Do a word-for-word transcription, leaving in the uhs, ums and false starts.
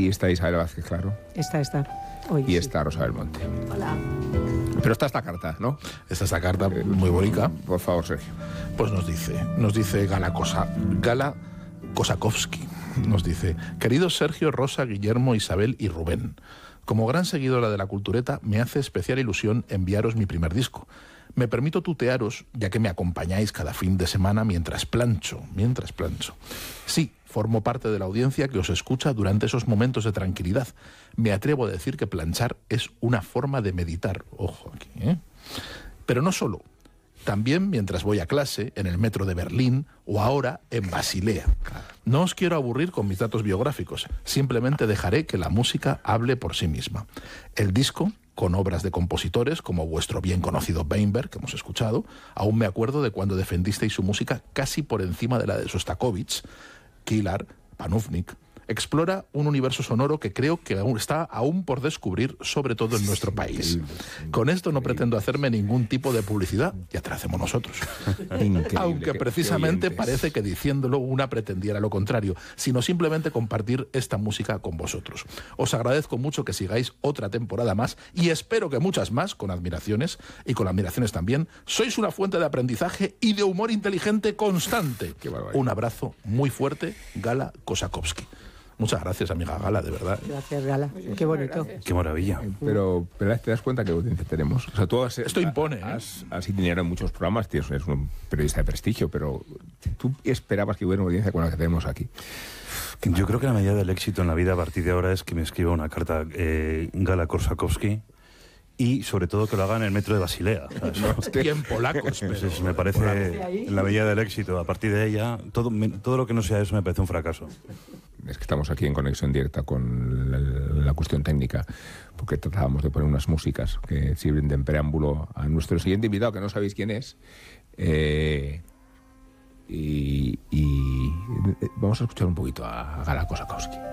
está Isabel Vázquez, claro. Está, está. Hoy, y sí. está Rosa Belmonte. Hola. Pero está esta carta, ¿no? Está esta carta muy bonita. Por favor, Sergio. Pues nos dice, nos dice Gala Cosa, Gala Kosakowski. Nos dice: queridos Sergio, Rosa, Guillermo, Isabel y Rubén, como gran seguidora de la cultureta, me hace especial ilusión enviaros mi primer disco. Me permito tutearos, ya que me acompañáis cada fin de semana mientras plancho, mientras plancho. Sí, formo parte de la audiencia que os escucha durante esos momentos de tranquilidad. Me atrevo a decir que planchar es una forma de meditar. Ojo aquí, ¿eh? Pero no solo. También mientras voy a clase, en el metro de Berlín o ahora en Basilea. No os quiero aburrir con mis datos biográficos. Simplemente dejaré que la música hable por sí misma. El disco, con obras de compositores como vuestro bien conocido Weinberg, que hemos escuchado, aún me acuerdo de cuando defendisteis su música casi por encima de la de Sostakovich, Kilar, Panufnik. Explora un universo sonoro que creo que aún está aún por descubrir, sobre todo en nuestro país. Con esto no pretendo hacerme ningún tipo de publicidad, ya te la hacemos nosotros. Increíble, Aunque qué- precisamente qué oyentes. parece que diciéndolo una pretendiera lo contrario, sino simplemente compartir esta música con vosotros. Os agradezco mucho que sigáis otra temporada más y espero que muchas más, con admiraciones y con admiraciones también. Sois una fuente de aprendizaje y de humor inteligente constante. Qué barbaridad. Un abrazo muy fuerte, Gala Kosakowski. Muchas gracias, amiga Gala, de verdad. Gracias, Gala. Qué bonito. Qué maravilla. Pero, pero te das cuenta que audiencia tenemos. O sea, tú has, Esto impone, ¿eh? Has, has itinerado en muchos programas, tío, eres un periodista de prestigio, pero tú esperabas que hubiera una audiencia con la que tenemos aquí. Yo creo que la medida del éxito en la vida a partir de ahora es que me escriba una carta eh, Gala Kosakowski y sobre todo que lo haga en el metro de Basilea. ¿Sabes? Y en polacos, pero... Entonces, me parece la medida del éxito. A partir de ella, todo, me- todo lo que no sea eso me parece un fracaso. Es que estamos aquí en conexión directa con la, la cuestión técnica, porque tratábamos de poner unas músicas que sirven de preámbulo a nuestro siguiente invitado, que no sabéis quién es. Eh, y, y vamos a escuchar un poquito a Gala Kosakowski.